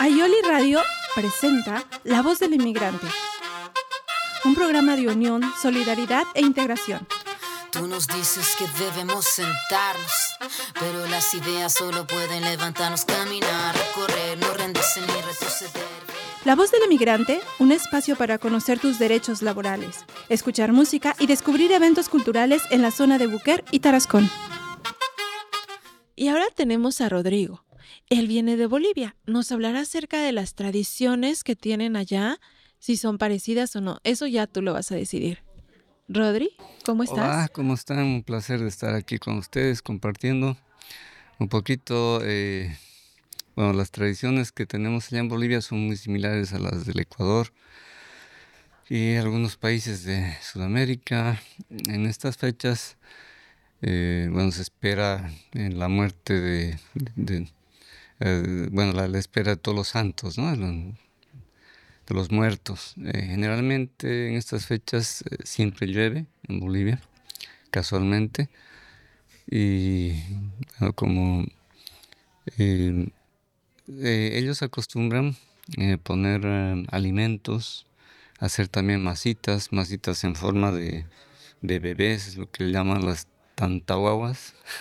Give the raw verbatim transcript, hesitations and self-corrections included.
Ayoli Radio presenta La Voz del Inmigrante, un programa de unión, solidaridad e integración. Tú nos dices que debemos sentarnos, pero las ideas solo pueden levantarnos, caminar, recorrer, no rendirse ni retroceder. La Voz del Inmigrante, un espacio para conocer tus derechos laborales, escuchar música y descubrir eventos culturales en la zona de Buquer y Tarascón. Y ahora tenemos a Rodrigo. Él viene de Bolivia. Nos hablará acerca de las tradiciones que tienen allá, si son parecidas o no. Eso ya tú lo vas a decidir. Rodri, ¿cómo estás? Hola, ¿cómo están? Un placer de estar aquí con ustedes compartiendo un poquito. Eh, bueno, las tradiciones que tenemos allá en Bolivia son muy similares a las del Ecuador y algunos países de Sudamérica. En estas fechas, eh, bueno, se espera en la muerte de, de, de eh, bueno, la, la espera de todos los santos, ¿no? De los muertos. Eh, generalmente en estas fechas eh, siempre llueve en Bolivia, casualmente, y bueno, como eh, eh, ellos acostumbran eh, poner eh, alimentos, hacer también masitas, masitas en forma de, de bebés, es lo que llaman las tantahuahuas,